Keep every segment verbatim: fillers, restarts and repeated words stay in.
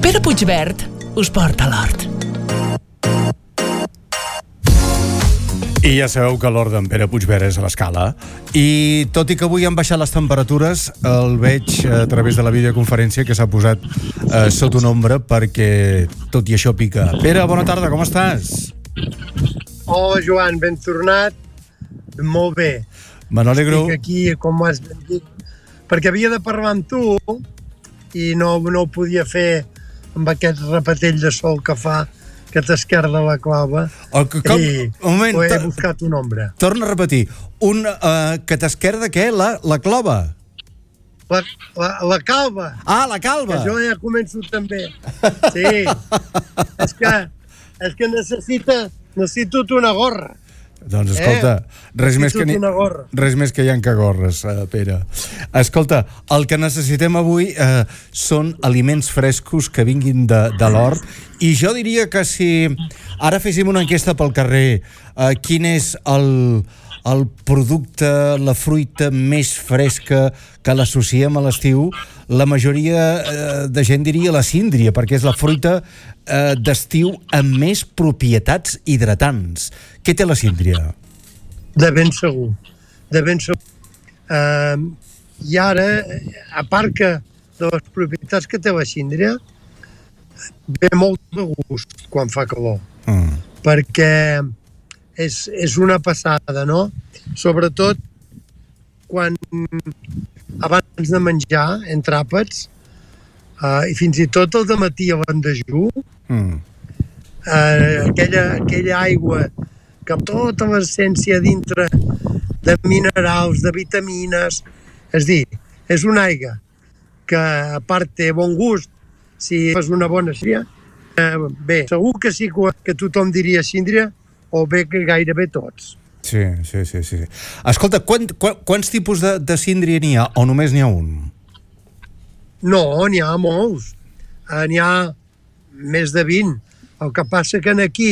Pere Puigverd us porta a l'hort. I ja sabeu que l'hort d'en Pere Puigverd és a l'Escala. I tot i que avui han baixat les temperatures, el veig a través de la videoconferència que s'ha posat eh, sota una ombra perquè tot i això pica. Pere, bona tarda, com estàs? Hola, Joan, ben tornat. Molt bé. Me n'alegro. Estic aquí, com has dit, perquè havia de parlar amb tu i no, no ho podia fer amb aquest repetell de sol que fa que t'esquerda la clava. Oh, que, com, I un moment, ho he buscat un ombra. Torna a repetir. Un, uh, que t'esquerda què? La, la clova? La, la, la calva. Ah, la calva. Que jo ja començo també. Sí. és que, és que necessita, necessito una gorra. Doncs escolta, eh? res, més que ni... res més que hi ha que gorres, uh, Pere. Escolta, el que necessitem avui uh, són aliments frescos que vinguin de, de l'hort, i jo diria que si ara féssim una enquesta pel carrer, uh, quin és el, el producte, la fruita més fresca que l'associem a l'estiu, la majoria uh, de gent diria la síndria, perquè és la fruita uh, d'estiu amb més propietats hidratants. Què té la síndria? De ben segur, de ben segur. Uh, I ara, a part que de les propietats que té la síndria, ve molt de gust quan fa calor, mm. perquè és, és una passada, no? Sobretot quan abans de menjar, entre àpats, uh, i fins i tot el dematí a l'endejú, mm. uh, aquella, aquella aigua que amb tota l'essència dintre de minerals, de vitamines, és dir, és una aigua que a part té bon gust si fas una bona síndria. Eh, bé, segur que sí que tothom diria síndria, o bé que gairebé tots. Sí, sí, sí. sí. Escolta, quant, qu quants tipus de, de síndria n'hi ha, o només n'hi ha un? No, n'hi ha molts. Eh, n'hi ha més de vint. El que passa que aquí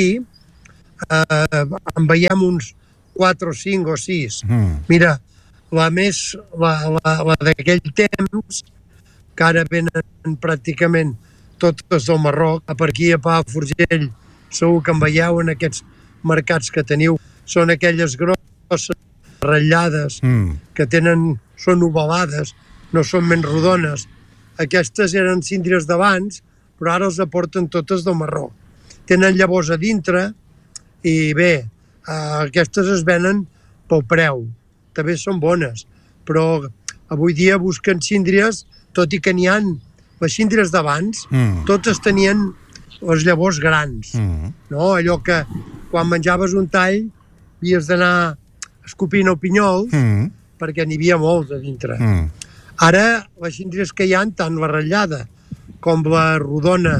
Uh, en veiem uns quatre o cinc o sis. Mm. Mira, la més, la, la, la d'aquell temps, que ara venen pràcticament totes del Marroc, per aquí a Palafrugell, segur que en veieu en aquests mercats que teniu, són aquelles grosses ratllades, mm. que tenen, són ovalades, no són menys rodones. Aquestes eren síndries d'abans, però ara els aporten totes del Marroc. Tenen llavors a dintre, i bé, eh, aquestes es venen pel preu, també són bones, però avui dia busquen síndries, tot i que n'hi ha les síndries d'abans, mm. totes tenien les llavors grans, mm. no? Allò que quan menjaves un tall havies d'anar escopint el pinyol, mm. perquè n'hi havia molts a dintre. Mm. Ara, les síndries que hi ha, tant la ratllada com la rodona,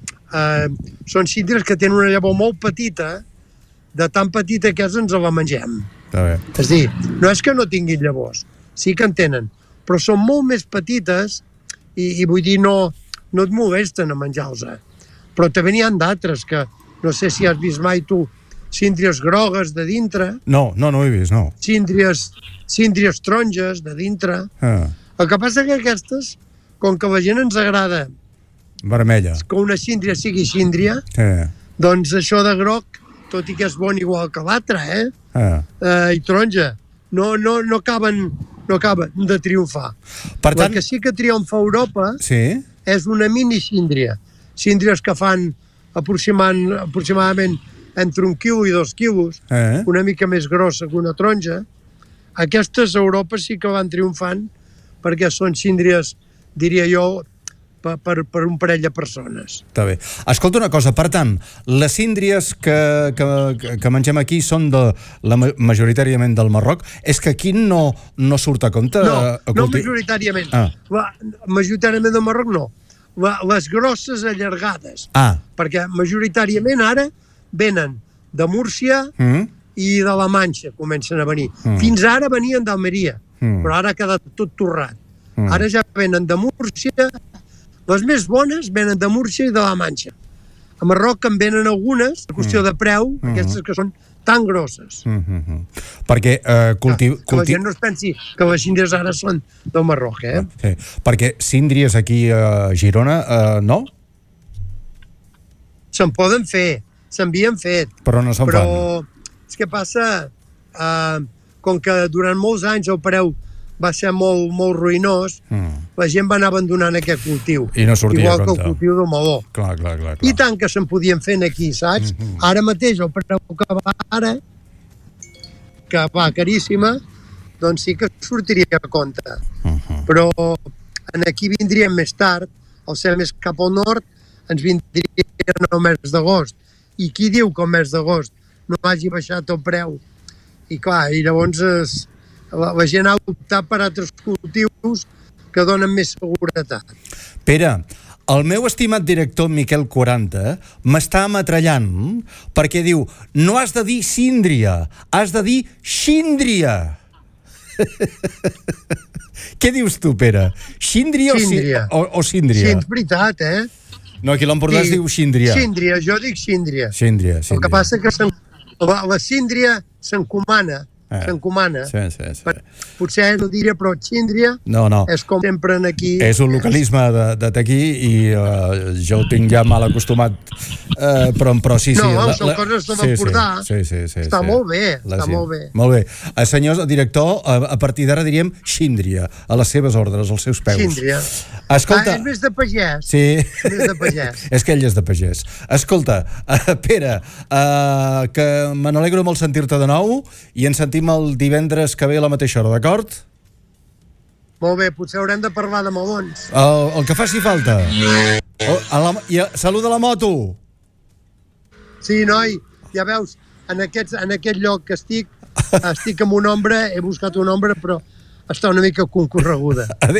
eh, són síndries que tenen una llavor molt petita, de tan petita que és ens la mengem. Està bé. És dir, no és que no tinguin llavors, sí que en tenen, però són molt més petites i, i vull dir, no, no et molesten a menjar-los. Però també n'hi ha d'altres que, no sé si has vist mai tu, síndries grogues de dintre. No, no, no ho he vist, no. Síndries, síndries taronges de dintre. Ah. El que passa que aquestes, com que la gent ens agrada vermella, que una síndria sigui síndria, eh. doncs això de groc, tot i que és bon igual que l'altre, eh? Ah. Eh, i taronja, no, no, no, acaben, no acaben de triomfar. Per tant... El que sí que triomfa a Europa sí? és una mini síndria. Síndries que fan aproximant, aproximadament entre un quilo i dos quilos, eh? Una mica més grossa que una taronja. Aquestes a Europa sí que van triomfant perquè són síndries, diria jo, Per, per, per un parell de persones. Està bé. Escolta una cosa, per tant, les síndries que, que, que mengem aquí són de, la, majoritàriament del Marroc. És que aquí no, no surt a compte? No, a, a no majoritàriament. Ah. La, majoritàriament del Marroc no. La, les grosses allargades. Ah. Perquè majoritàriament ara venen de Múrcia mm. i de la Manxa, comencen a venir. Mm. Fins ara venien d'Almeria, mm. però ara ha quedat tot torrat. Mm. Ara ja venen de Múrcia. Les més bones venen de Múrcia i de la Manxa. A Marroc en venen algunes, a qüestió de preu, mm. aquestes que són tan grosses. Mm -hmm. Perquè eh, cultiv... Que, que la gent no es pensi que les síndries ara són del Marroc, eh? Sí. Perquè síndries aquí a Girona, eh, no? se'n poden fer, s'havien fet. Però no se'n Però fan. és que passa, eh, com que durant molts anys el preu va ser molt, molt ruïnós, mm. la gent va anar abandonant aquest cultiu. I no sortia igual a que compte. el cultiu del meló. Clar, clar, clar, clar. I tant que se'n podien fer aquí, saps? Mm-hmm. Ara mateix el preu que va ara, que va caríssima, doncs sí que sortiria a compte. Uh-huh. Però aquí vindríem més tard, al ser més cap al nord, ens vindrien al mes d'agost. I qui diu que el mes d'agost no hagi baixat el preu? I clar, i llavors es, la, la gent ha optat per altres cultius que donen més seguretat. Pere, el meu estimat director Miquel quaranta m'està ametrallant perquè diu, no has de dir síndria, has de dir xíndria. Què dius tu, Pere? Xíndria o, Xíndria. o, o síndria? Sí, és veritat, eh? No, aquí a l'Empordà es diu xíndria. Xíndria, jo dic xíndria. Xíndria, xíndria. El que passa que la, la síndria s'encomana, eh. s'encomana. Sí, sí, sí. Per, potser no diria, però xíndria no, no. és com sempre aquí. És un localisme de, de aquí i uh, jo ho tinc ja mal acostumat, uh, però, però sí, sí. No, la, són la, coses de sí, l'Empordà. Sí, sí, sí, està sí. molt bé, la, està sí. molt bé. Molt bé. Uh, senyor director, a, a partir d'ara diríem xíndria, a les seves ordres, als seus peus. Xíndria. Escolta... Ah, és més de pagès. Sí. És més de pagès. És que ell és de pagès. Escolta, uh, Pere, uh, que me n'alegro molt sentir-te de nou i ens sentim el divendres que ve a la mateixa hora, d'acord? Molt bé, potser haurem de parlar de melons. El, el que faci falta. Oh, a la, i a, salut a la moto. Sí, noi, ja veus, en, aquests, en aquest lloc que estic, estic amb una ombra, he buscat una ombra, però està una mica concorreguda.